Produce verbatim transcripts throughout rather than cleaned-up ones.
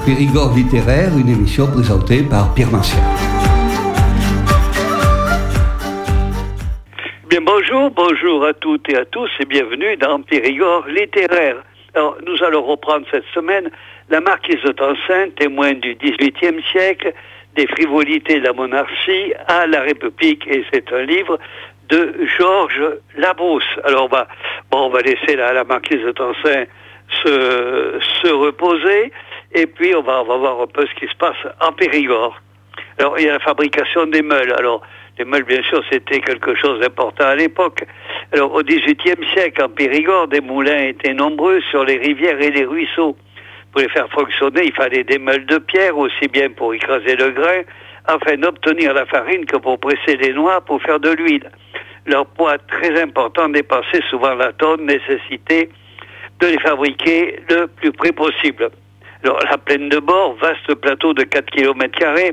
Périgord littéraire, une émission présentée par Pierre Martial. Bien bonjour, bonjour à toutes et à tous et bienvenue dans Périgord littéraire. Alors, nous allons reprendre cette semaine la marquise de Tencin, témoin du dix-huitième siècle, des frivolités de la monarchie à la République, et c'est un livre de Georges Labrousse. Alors on va, bon, on va laisser la, la marquise de Tencin se, se reposer, et puis on va, on va voir un peu ce qui se passe en Périgord. Alors il y a la fabrication des meules. Alors les meules, bien sûr, c'était quelque chose d'important à l'époque. Alors au dix-huitième siècle, en Périgord, des moulins étaient nombreux sur les rivières et les ruisseaux. Pour les faire fonctionner, il fallait des meules de pierre, aussi bien pour écraser le grain, afin d'obtenir la farine que pour presser les noix pour faire de l'huile. Leur poids très important dépassait souvent la tonne, nécessité de les fabriquer le plus près possible. Alors, la plaine de Bord, vaste plateau de quatre kilomètres carrés,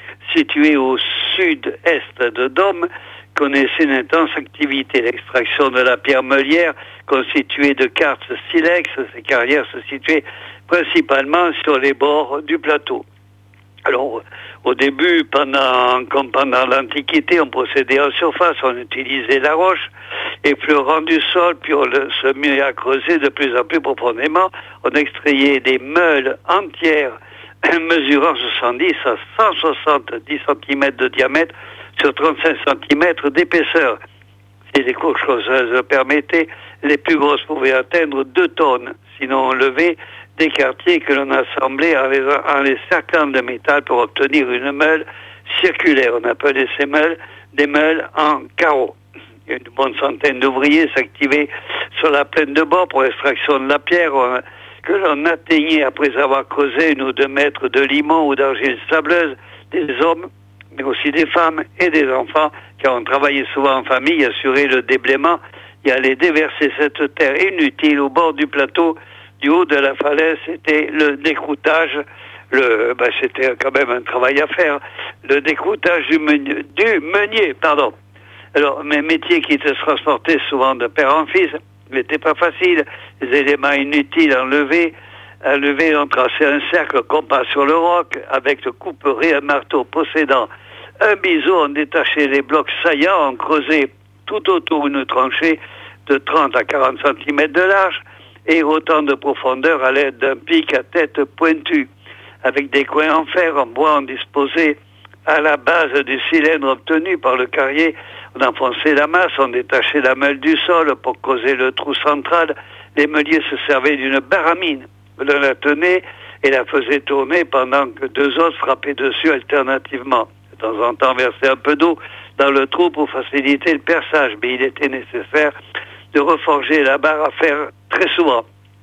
situé au sud-est de Dôme, connaissait une intense activité. L'extraction de la pierre meulière, constituée de quartz silex, ces carrières se situaient principalement sur les bords du plateau. Alors, au début, pendant, comme pendant l'Antiquité, on procédait en surface, on utilisait la roche, effleurant du sol, puis on le, se mit à creuser de plus en plus profondément. On extrayait des meules entières mesurant soixante-dix à cent soixante-dix centimètres de diamètre sur trente-cinq centimètres d'épaisseur. Si les coucheuses le permettaient, les plus grosses pouvaient atteindre deux tonnes. Sinon, on levait des quartiers que l'on assemblait en les, en les cerclant de métal pour obtenir une meule circulaire. On appelait ces meules des meules en carreaux. Une bonne centaine d'ouvriers s'activaient sur la plaine de Bord pour l'extraction de la pierre on, que l'on atteignait après avoir creusé une ou deux mètres de limon ou d'argile sableuse. Des hommes, mais aussi des femmes et des enfants, car on travaillait souvent en famille, assuraient le déblaiement et allaient déverser cette terre inutile au bord du plateau. Du haut de la falaise, c'était le décroutage. Le, ben c'était quand même un travail à faire. Le décroutage du meunier, du meunier, pardon. Alors, mes métiers qui étaient transportés souvent de père en fils n'étaient pas faciles. Les éléments inutiles à enlever, à lever, on traçait un cercle compas sur le roc avec le couperet, un marteau possédant un biseau. On détachait les blocs saillants, on creusait tout autour une tranchée de trente à quarante centimètres de large et autant de profondeur à l'aide d'un pic à tête pointue. Avec des coins en fer, en bois, on disposait à la base du cylindre obtenu par le carrier. On enfonçait la masse, on détachait la meule du sol pour causer le trou central. Les meuliers se servaient d'une baramine. L'un la tenait et la faisait tourner pendant que deux autres frappaient dessus alternativement. De temps en temps, verser un peu d'eau dans le trou pour faciliter le perçage, mais il était nécessaire de reforger la barre à fer très souvent.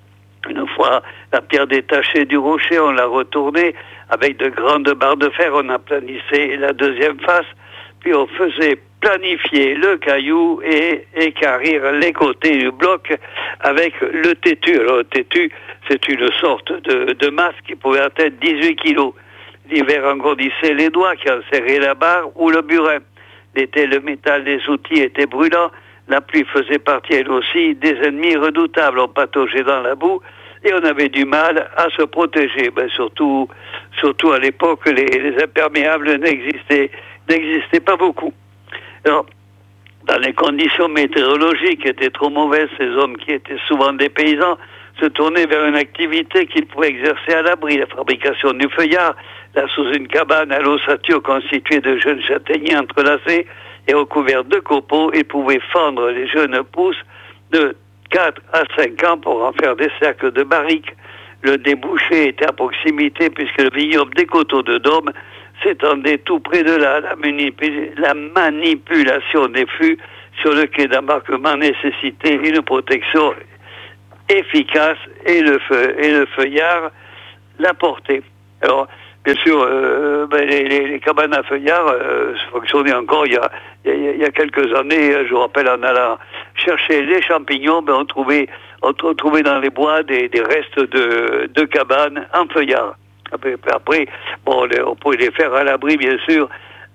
Une fois la pierre détachée du rocher, on la retournait avec de grandes barres de fer, on aplanissait la deuxième face, puis on faisait planifier le caillou et équarrir les côtés du bloc avec le tétu. Alors le tétu, c'est une sorte de, de masse qui pouvait atteindre dix-huit kilos. L'hiver engourdissait les doigts qui enserraient la barre ou le burin. L'été, le métal des outils était brûlant. La pluie faisait partie, elle aussi, des ennemis redoutables. On pataugeait dans la boue et on avait du mal à se protéger. Ben, surtout, surtout à l'époque, les, les imperméables n'existaient, n'existaient pas beaucoup. Alors, dans les conditions météorologiques qui étaient trop mauvaises, ces hommes qui étaient souvent des paysans se tournaient vers une activité qu'ils pouvaient exercer à l'abri, la fabrication du feuillard, là sous une cabane à l'ossature constituée de jeunes châtaigniers entrelacés et recouvert de copeaux, ils pouvaient fendre les jeunes pousses de quatre à cinq ans pour en faire des cercles de barriques. Le débouché était à proximité puisque le vignoble des coteaux de Dôme s'étendait tout près de là. La, manipul- la manipulation des fûts sur le quai d'embarquement nécessitait une protection efficace et le, feu- et le feuillard l'apportait. Alors, bien sûr, euh, ben les, les, les cabanes à feuillard euh, fonctionnaient encore il y, a, il, y a, il y a quelques années. Je vous rappelle, en allant chercher les champignons, ben on, trouvait, on trouvait dans les bois des, des restes de, de cabanes en feuillard. Après, après bon, les, on pouvait les faire à l'abri, bien sûr,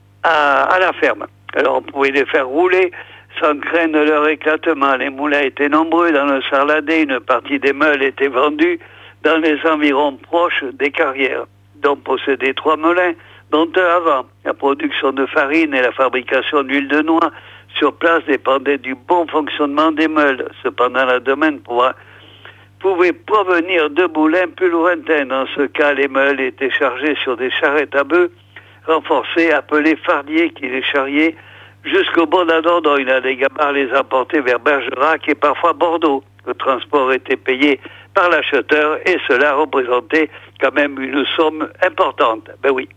à, à la ferme. Alors, on pouvait les faire rouler sans craindre leur éclatement. Les moulins étaient nombreux dans le Sarladé. Une partie des meules était vendue dans les environs proches des carrières, dont possédait trois moulins, dont un avant. La production de farine et la fabrication d'huile de noix sur place dépendait du bon fonctionnement des meules. Cependant, la demande pouvait, pouvait provenir de moulins plus lointains. Dans ce cas, les meules étaient chargées sur des charrettes à bœufs renforcées, appelées fardiers, qui les charriaient jusqu'au bord à Dordogne. Les gabarres les emportaient vers Bergerac et parfois Bordeaux. Le transport était payé par l'acheteur et cela représentait quand même une somme importante. Ben oui.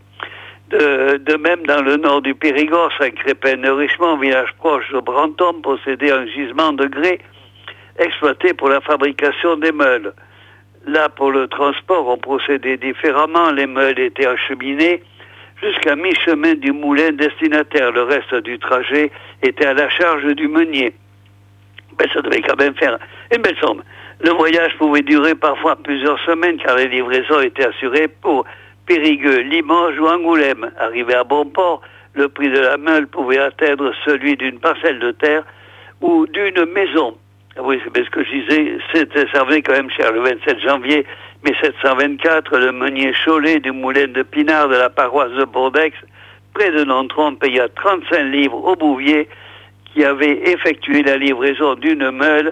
De, de même, dans le nord du Périgord, Saint-Crépin-de-Richemont, village proche de Brantôme, possédait un gisement de grès exploité pour la fabrication des meules. Là, pour le transport, on procédait différemment. Les meules étaient acheminées jusqu'à mi-chemin du moulin destinataire. Le reste du trajet était à la charge du meunier. Ben, ça devait quand même faire une belle somme. Le voyage pouvait durer parfois plusieurs semaines car les livraisons étaient assurées pour Périgueux, Limoges ou Angoulême. Arrivé à bon port, le prix de la meule pouvait atteindre celui d'une parcelle de terre ou d'une maison. Oui, c'est bien ce que je disais, c'était, ça revenait quand même cher. Le vingt-sept janvier mille sept cent vingt-quatre, le meunier Cholet du moulin de Pinard de la paroisse de Bordex, près de Nontron, paya trente-cinq livres au bouvier qui avait effectué la livraison d'une meule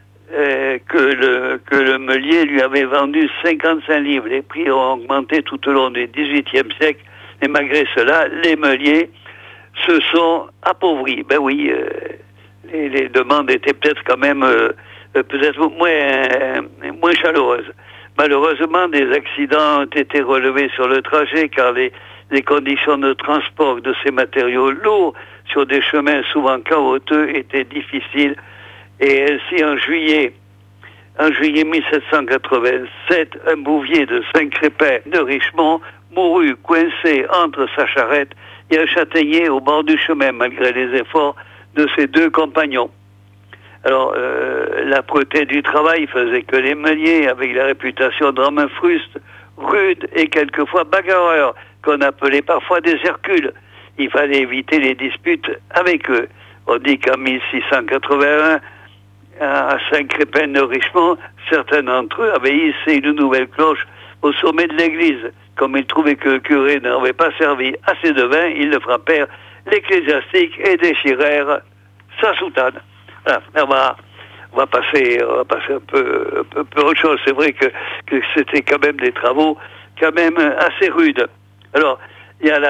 euh, que, le, que le meulier lui avait vendu cinquante-cinq livres. Les prix ont augmenté tout au long du dix-huitième siècle, et malgré cela, les meuliers se sont appauvris. Ben oui, euh, les, les demandes étaient peut-être quand même euh, peut-être moins, euh, moins chaleureuses. Malheureusement, des accidents ont été relevés sur le trajet car les, les conditions de transport de ces matériaux lourds sur des chemins souvent caouteux étaient difficiles. Et ainsi, en juillet, en juillet mille sept cent quatre-vingt-sept, un bouvier de Saint-Crépin-de-Richemont mourut coincé entre sa charrette et un châtaignier au bord du chemin, malgré les efforts de ses deux compagnons. Alors, euh, l'âpreté du travail faisait que les meuliers, avec la réputation d'hommes frustes, rudes et quelquefois bagarreurs, qu'on appelait parfois des Hercules, il fallait éviter les disputes avec eux. On dit qu'en mille six cent quatre-vingt-un, à Saint-Crépin-de-Richemont, certains d'entre eux avaient hissé une nouvelle cloche au sommet de l'église. Comme ils trouvaient que le curé n'avait pas servi assez de vin, ils le frappèrent l'ecclésiastique et déchirèrent sa soutane. Voilà, on va, on va passer, on va passer un peu, un peu, un peu autre chose. C'est vrai que, que c'était quand même des travaux quand même assez rudes. Alors, il y a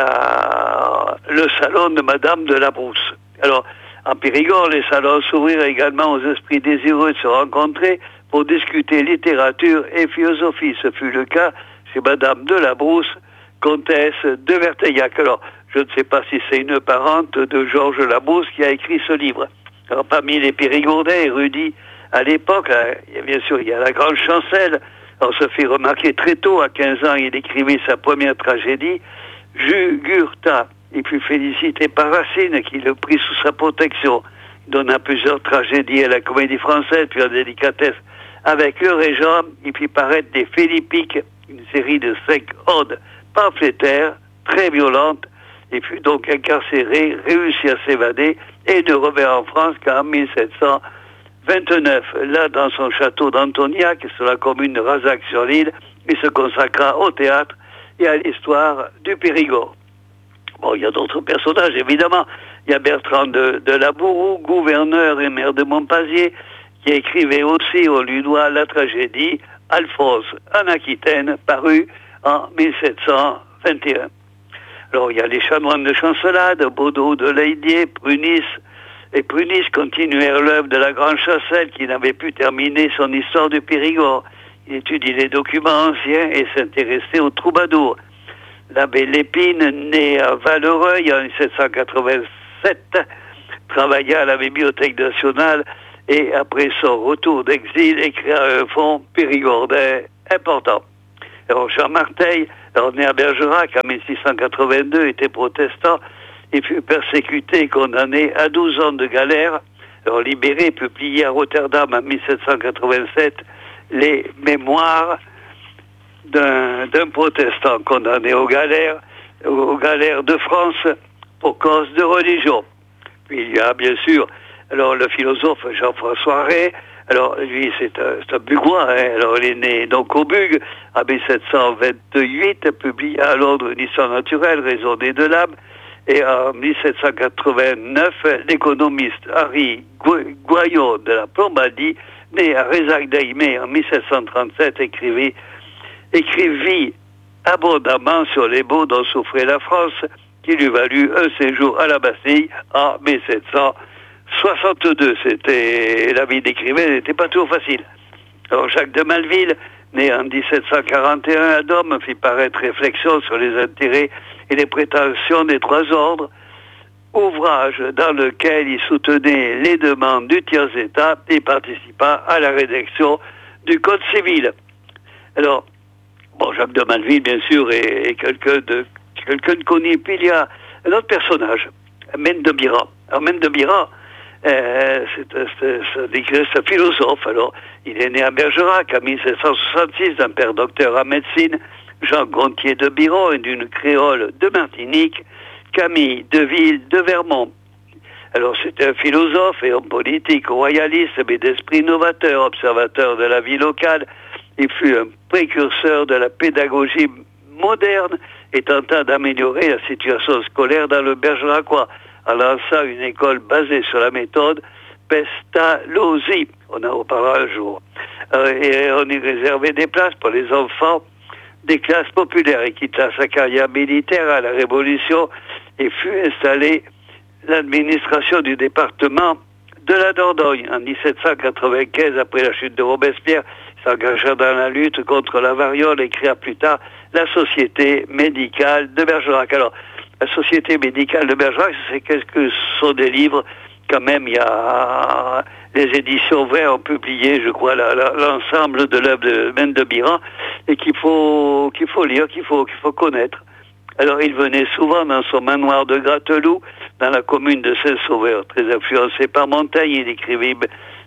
la, le salon de Madame de la Brousse. Alors, en Périgord, les salons s'ouvrirent également aux esprits désireux de se rencontrer pour discuter littérature et philosophie. Ce fut le cas chez Madame de la Brousse, comtesse de Verteillac. Alors, je ne sais pas si c'est une parente de Georges Labrousse qui a écrit ce livre. Alors, parmi les Périgordais érudits à l'époque, hein, bien sûr, il y a la grande Chancel. On se fit remarquer très tôt, à quinze ans, il écrivit sa première tragédie, Jugurtha. Il fut félicité par Racine, qui le prit sous sa protection. Il donna plusieurs tragédies à la Comédie Française, puis en délicatesse avec le Régent. Il fit paraître des Philippiques, une série de cinq odes pamphlétaires, très violentes. Il fut donc incarcéré, réussit à s'évader et ne revint en France qu'en mille sept cent vingt-neuf. Là, dans son château d'Antoniac, sur la commune de Razac-sur-l'Île, il se consacra au théâtre et à l'histoire du Périgord. Bon, il y a d'autres personnages, évidemment. Il y a Bertrand de, de Labouroux, gouverneur et maire de Montpazier, qui écrivait aussi, on lui doit la tragédie Alphonse en Aquitaine, parue en mille sept cent vingt et un. Alors, il y a les chanoines de Chancelade, Baudot de Leidier, Prunis, et Prunis continuèrent l'œuvre de la grande Chancel qui n'avait pu terminer son histoire du Périgord. Il étudie les documents anciens et s'intéressait aux troubadours. L'abbé Lépine, né à Vallereuil en mille sept cent quatre-vingt-sept, travailla à la Bibliothèque nationale et après son retour d'exil, écrit un fonds périgordais important. Alors Jean Marteil, né à Bergerac en mille six cent quatre-vingt-deux, était protestant et fut persécuté et condamné à douze ans de galère. Alors libéré, publié à Rotterdam en mille sept cent quatre-vingt-sept les mémoires d'un, d'un protestant condamné aux galères, aux galères de France pour cause de religion. Puis il y a bien sûr alors le philosophe Jean-François Rey, Alors, lui, c'est un, c'est un Bugois, hein. Alors, il est né donc au Bug, en mille sept cent vingt-huit, publié à Londres une histoire naturelle, raisonnée de l'âme. Et en mille sept cent quatre-vingt-neuf, l'économiste Henri Goyon de la Plombardie, né à Rézac-d'Aimé en mille sept cent trente-sept, écrivit, écrivit abondamment sur les maux dont souffrait la France, qui lui valut un séjour à la Bastille en mille sept cent soixante-deux. C'était, la vie d'écrivain n'était pas toujours facile. Alors Jacques de Maleville, né en dix-sept cent quarante et un à Dôme, fit paraître Réflexions sur les intérêts et les prétentions des trois ordres, ouvrage dans lequel il soutenait les demandes du tiers-État et participa à la rédaction du Code civil. Alors, bon, Jacques de Maleville, bien sûr, est, est quelqu'un de quelqu'un de connu. Puis il y a un autre personnage, Mène de Biran. Alors, Mène de Biran, euh, c'est, c'est, c'est, c'est un philosophe. Alors, il est né à Bergerac en mille sept cent soixante-six, d'un père docteur en médecine, Jean Gontier de Biran, et d'une créole de Martinique, Camille Deville de Vermont. Alors, c'était un philosophe et homme politique, royaliste, mais d'esprit novateur, observateur de la vie locale. Il fut un précurseur de la pédagogie moderne et tenta d'améliorer la situation scolaire dans le Bergeracois en lançant une école basée sur la méthode Pestalozzi. On en reparlera un jour. Euh, et on y réservait des places pour les enfants des classes populaires. Il quitta sa carrière militaire à la Révolution et fut installé l'administration du département de la Dordogne. En dix-sept cent quatre-vingt-quinze, après la chute de Robespierre, il s'engagea dans la lutte contre la variole et créa plus tard la Société médicale de Bergerac. Alors, la Société médicale de Bergerac, c'est qu'est-ce que sont des livres. Quand même, il y a les éditions Vert ont publié, je crois, la, la, l'ensemble de l'œuvre de Mène de Biran, et qu'il faut, qu'il faut lire, qu'il faut, qu'il faut connaître. Alors, il venait souvent dans son manoir de Gratteloup, dans la commune de Saint-Sauveur. Très influencé par Montaigne, il écrivit,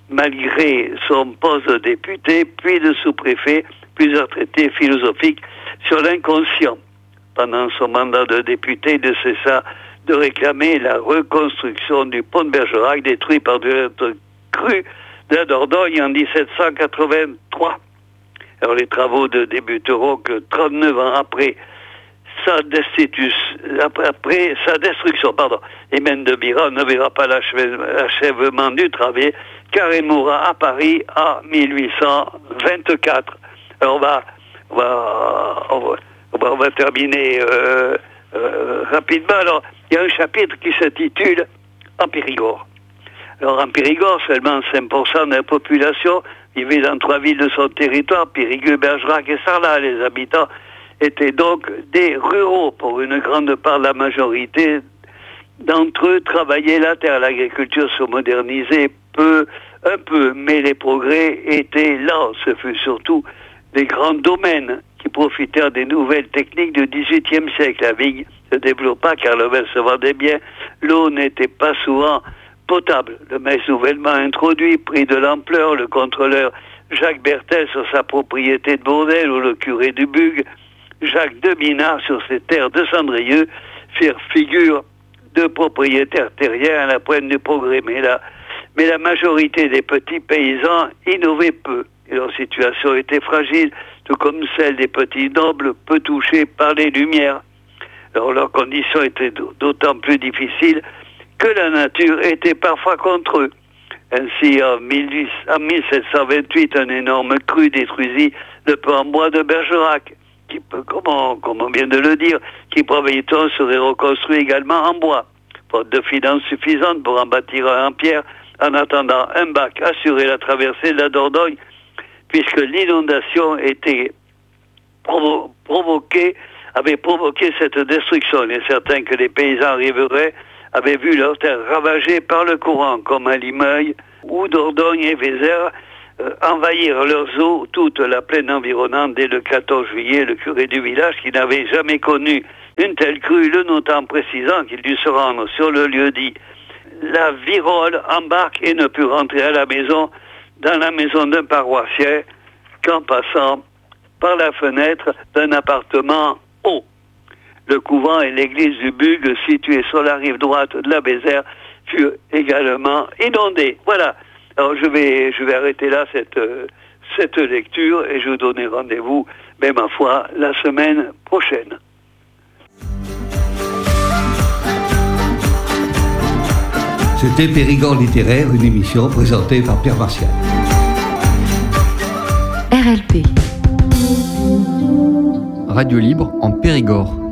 malgré son poste de député, puis de sous-préfet, plusieurs traités philosophiques sur l'inconscient. Pendant son mandat de député, il ne cessa de réclamer la reconstruction du pont de Bergerac, détruit par de crue de la Dordogne en dix-sept cent quatre-vingt-trois. Alors, les travaux ne débuteront que trente-neuf ans après sa destitution, après sa destruction, pardon. Et Mène de Biran ne verra pas l'achèvement du travail, car il mourra à Paris en mille huit cent vingt-quatre. Alors, on va, on va, on va, on va, on va terminer euh, euh, rapidement. Alors, il y a un chapitre qui s'intitule « En Périgord ». Alors, en Périgord, seulement cinq pour cent de la population vivait dans trois villes de son territoire, Périgueux, Bergerac et Sarlat. Les habitants étaient donc des ruraux. Pour une grande part de la majorité d'entre eux, travaillaient la terre. L'agriculture se modernisait peu, un peu, mais les progrès étaient lents. Ce fut surtout les grands domaines qui profitèrent des nouvelles techniques du dix-huitième siècle. La vigne se développa car le vin se vendait bien. L'eau n'était pas souvent potable. Le maïs nouvellement introduit prit de l'ampleur. Le contrôleur Jacques Bertel sur sa propriété de Bourdelle ou le curé du Bug, Jacques de Minard sur ses terres de Cendrieux, firent figure de propriétaires terriens à la pointe du progrès. Mais la, mais la majorité des petits paysans innovaient peu. Et leur situation était fragile, tout comme celle des petits nobles, peu touchés par les lumières. Alors leurs conditions étaient d'autant plus difficiles que la nature était parfois contre eux. Ainsi, en, mille sept cent vingt-huit, un énorme cru détruisit le pont en bois de Bergerac, qui, comment, comme on vient de le dire, qui promettait serait reconstruit également en bois. Faute de finances suffisantes pour en bâtir un en pierre, en attendant un bac assurait la traversée de la Dordogne, puisque l'inondation était provo- provoquée, avait provoqué cette destruction. Il est certain que les paysans riverains avaient vu leurs terres ravagées par le courant, comme à Limeuil, où Dordogne et Vézère euh, envahirent leurs eaux toute la plaine environnante. Dès le quatorze juillet, le curé du village, qui n'avait jamais connu une telle crue, le notant, précisant qu'il dut se rendre sur le lieu dit. La virole embarque et ne put rentrer à la maison, dans la maison d'un paroissien, qu'en passant par la fenêtre d'un appartement haut. Le couvent et l'église du Bug, situés sur la rive droite de la Vézère, furent également inondés. Voilà. Alors je vais, je vais arrêter là cette, euh, cette lecture et je vous donne rendez-vous, mais ma foi, la semaine prochaine. C'était Périgord littéraire, une émission présentée par Pierre Martial. R L P. Radio libre en Périgord.